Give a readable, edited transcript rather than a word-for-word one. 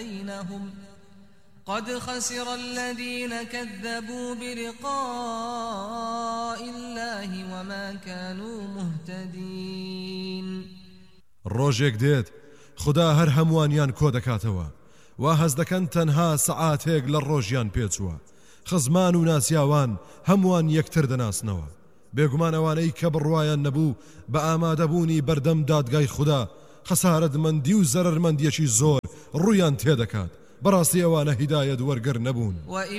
بينهم قد خسر الذين كذبوا بلقاء الله وما كانوا مهتدين. ڕۆژێک دێت خدا هەر هەمووانیان کۆ دەکاتەوە و هەز دەکەن تەنها سەعاتێک لە ڕۆژیان پێچووە. خزمان و ناسیاوان هەمووان یەکتر دەناسنەوە. بێگومان ئەوانەی کە بڕوایان نەبوو بە ئامادەبوونی بەردەم دادگای خدا خەسارەتمەندی و زەرەرمەندیەکی زۆر ڕوویان تێدەکات. بەڕاستی ئەوانە هیدایەت وەرگەر نەبوون.